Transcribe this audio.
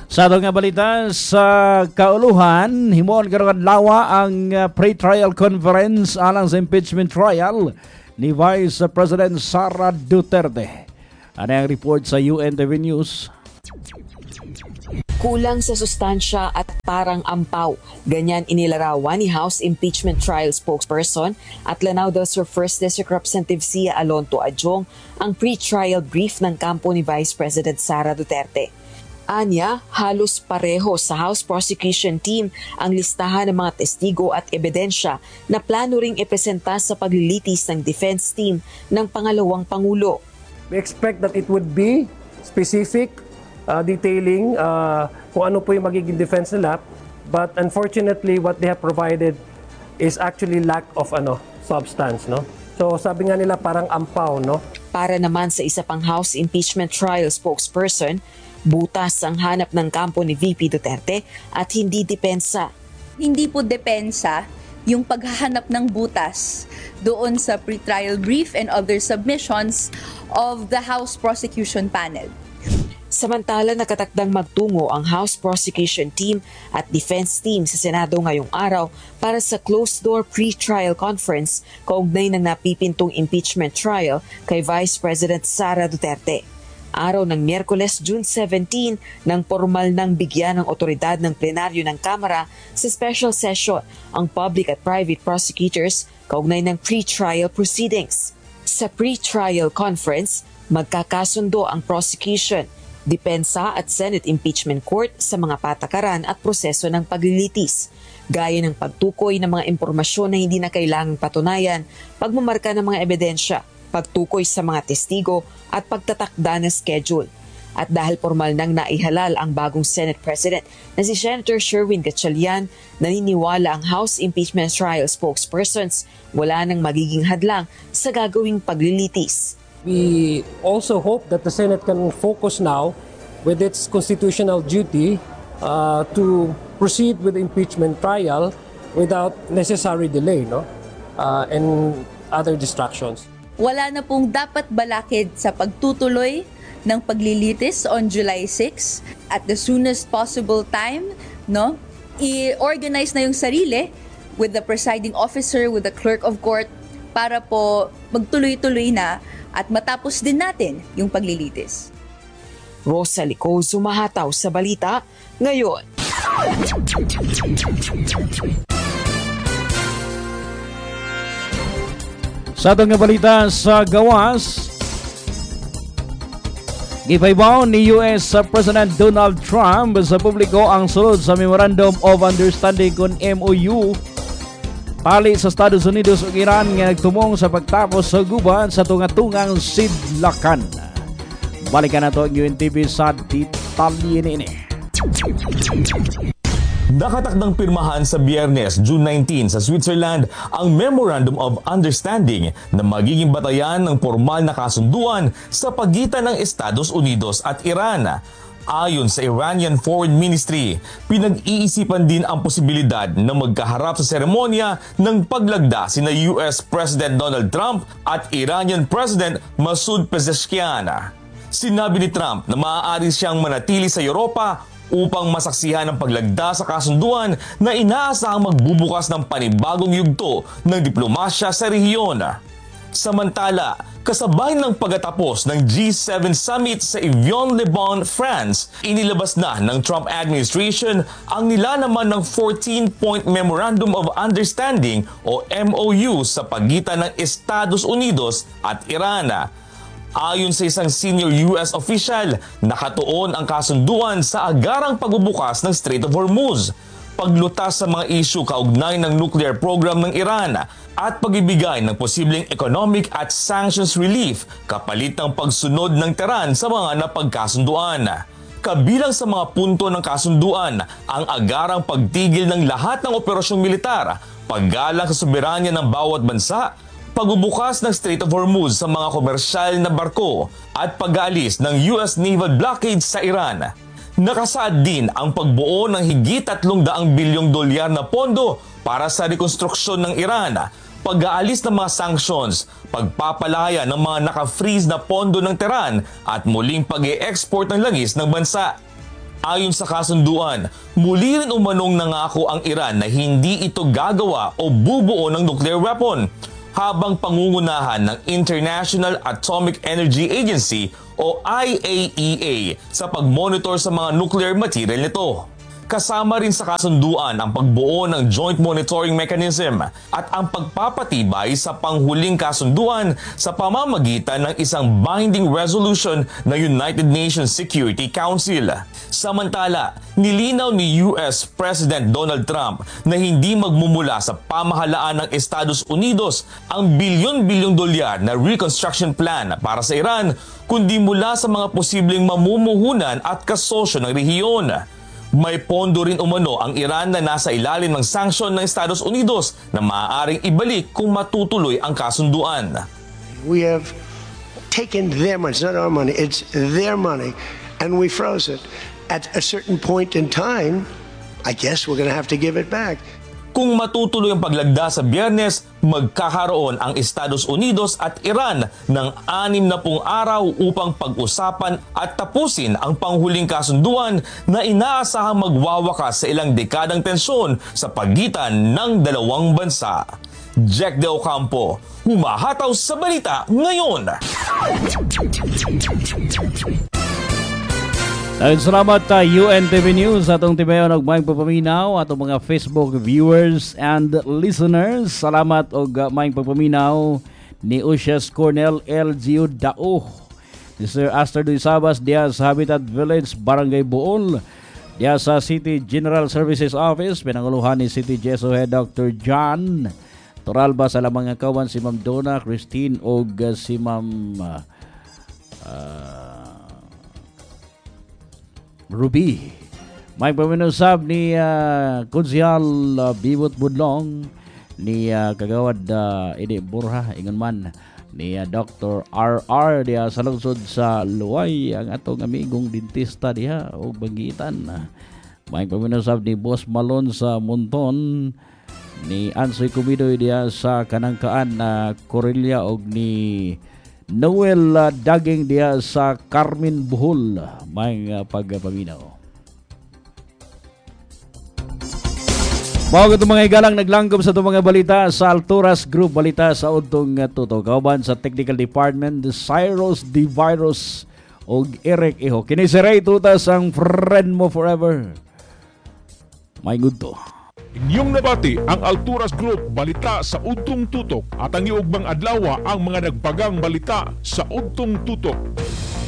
Sa atong nga balita sa kauluhan, himoon karong adlaw ang pre-trial conference alang sa impeachment trial ni Vice President Sara Duterte. Ano ang report sa UNTV News? Kulang sa sustansya at parang ampaw. Ganyan inilarawan ni House Impeachment Trial spokesperson at Lanao del Sur 1st District Representative Sia Alonto Adjong ang pre-trial brief ng kampo ni Vice President Sara Duterte. Anya, halos pareho sa House Prosecution Team ang listahan ng mga testigo at ebidensya na plano ring ipresenta sa paglilitis ng defense team ng pangalawang Pangulo. We expect that it would be specific, detailing kung ano po yung magiging defense nila, but unfortunately what they have provided is actually lack of substance, no? So sabi nga nila parang ampaw, no? Para naman sa isa pang House Impeachment Trial spokesperson, butas ang hanap ng kampo ni VP Duterte at hindi depensa. Hindi po depensa yung paghahanap ng butas doon sa pre-trial brief and other submissions of the House Prosecution Panel. Samantala, nakatakdang magtungo ang House Prosecution Team at Defense Team sa Senado ngayong araw para sa closed-door pre-trial conference kaugnay ng napipintong impeachment trial kay Vice President Sara Duterte. Araw ng Miyerkules, June 17, nang formal nang bigyan ng otoridad ng plenaryo ng Kamara sa special session ang public at private prosecutors kaugnay ng pre-trial proceedings. Sa pre-trial conference, magkakasundo ang prosecution, depensa at Senate Impeachment Court sa mga patakaran at proseso ng paglilitis, gaya ng pagtukoy ng mga impormasyon na hindi na kailangang patunayan, pagmamarka ng mga ebidensya, pagtukoy sa mga testigo at pagtatakda ng schedule. At dahil formal nang naihalal ang bagong Senate President na si Senator Sherwin Gatchalian, naniniwala ang House Impeachment Trial spokespersons wala nang magiging hadlang sa gagawing paglilitis. We also hope that the Senate can focus now with its constitutional duty to proceed with the impeachment trial without necessary delay, no? And other distractions. Wala na pong dapat balakid sa pagtutuloy ng paglilitis on July 6 at the soonest possible time, no? I-organize na yung sarili with the presiding officer, with the clerk of court para po magtuloy-tuloy na at matapos din natin yung paglilitis. Rosa Lico, sumahataw sa balita ngayon. Sa atong nga balita sa gawas, gipaybaw ni US President Donald Trump sa publiko ang sulod sa Memorandum of Understanding kon MOU pali sa Estados Unidos ug Iran nga nagtumong sa pagtapos sa guban sa tunga-tungang sidlakan. Balikan nato ang UNTV sa detalye niini. Nakatakdang pirmahan sa Biyernes, June 19 sa Switzerland ang Memorandum of Understanding na magiging batayan ng formal na kasunduan sa pagitan ng Estados Unidos at Iran. Ayon sa Iranian Foreign Ministry, pinag-iisipan din ang posibilidad na magkaharap sa seremonya ng paglagda sina US President Donald Trump at Iranian President Masoud Pezeshkian. Sinabi ni Trump na maaari siyang manatili sa Europa upang masaksihan ang paglagda sa kasunduan na inaasahang magbubukas ng panibagong yugto ng diplomasya sa rehiyon. Samantala, kasabay ng pagtatapos ng G7 Summit sa Evian-le-Bain, France, inilabas na ng Trump administration ang nilalaman ng 14-point Memorandum of Understanding o MOU sa pagitan ng Estados Unidos at Iran. Ayon sa isang senior US official, nakatuon ang kasunduan sa agarang pagbubukas ng Strait of Hormuz, paglutas sa mga isyu kaugnay ng nuclear program ng Iran at pagibigay ng posibleng economic at sanctions relief kapalit ng pagsunod ng Tehran sa mga napagkasunduan. Kabilang sa mga punto ng kasunduan ang agarang pagtigil ng lahat ng operasyong militar, paggalang sa soberanya ng bawat bansa, pagbubukas ng Strait of Hormuz sa mga komersyal na barko at pag-aalis ng US naval blockade sa Iran. Nakasaad din ang pagbuo ng higit 300 bilyong dolyar na pondo para sa rekonstruksyon ng Iran, pag-aalis ng mga sanctions, pagpapalaya ng mga naka-freeze na pondo ng Tehran at muling pag-e-export ng langis ng bansa. Ayon sa kasunduan, muli rin umanong nangako ang Iran na hindi ito gagawa o bubuo ng nuclear weapon, habang pangungunahan ng International Atomic Energy Agency o IAEA sa pagmonitor sa mga nuclear material nito. Kasama rin sa kasunduan ang pagbuo ng Joint Monitoring Mechanism at ang pagpapatibay sa panghuling kasunduan sa pamamagitan ng isang binding resolution ng United Nations Security Council. Samantala, nilinaw ni US President Donald Trump na hindi magmumula sa pamahalaan ng Estados Unidos ang bilyon-bilyong dolyar na reconstruction plan para sa Iran, kundi mula sa mga posibleng mamumuhunan at kasosyo ng rehiyon. May pondo rin umano ang Iran na nasa ilalim ng sanksyon ng Estados Unidos na maaaring ibalik kung matutuloy ang kasunduan. We have taken their money, it's not our money, it's their money, and we froze it. At a certain point in time, I guess we're going to have to give it back. Kung matutuloy ang paglagda sa Biyernes, magkakaroon ang Estados Unidos at Iran ng 60 araw upang pag-usapan at tapusin ang panghuling kasunduan na inaasahang magwawakas sa ilang dekadang tensyon sa pagitan ng dalawang bansa. Jack De Ocampo, humahataw sa balita ngayon. Salamat UNTV News atong tibayon og maayong pagpaminaw atong mga Facebook viewers and listeners. Salamat og maayong pagpaminaw ni Usias Cornel LGU Dao, ni Sir Aster Duisabas diya sa Habitat Village, Barangay Bool, diya sa City General Services Office, pinanguluhan ni City GSO Head Dr. John Toralba. Sa lamang nga kawan si Ma'am Donna Christine og si Ma'am Ruby. May paminusab ni Kunsihal Bibot Budlong, ni Kagawad Edi Burha, ingon man ni Dr. RR diya sa lungsod sa Luway, ang atong amigong dentista diha og Bangitan. May paminusab ni Boss Malon sa Monton, ni Ansoy Kumidoy diya sa Kanangkaan na Corelia og ni Noel Daging diya sa Carmen Bohol. May pagpaminaw. Mga itong mga igalang naglangkom sa itong mga balita sa Alturas Group, balita sa Udtong Tuto. Kauban sa Technical Department, Cyrus D. Virus o Eric Iho. Kini si Ray Tutas, ang friend mo forever. May good to. Inyong nabati ang Alturas Group balita sa Udtong Tutok at ang iugbang adlaw ang mga nagpagang balita sa Udtong Tutok.